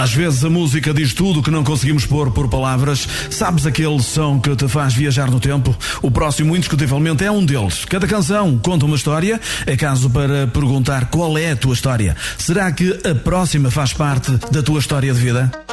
Às vezes a música diz tudo que não conseguimos pôr por palavras. Sabes aquele som que te faz viajar no tempo? O próximo, indiscutivelmente, é um deles. Cada canção conta uma história. É caso para perguntar qual é a tua história. Será que a próxima faz parte da tua história de vida?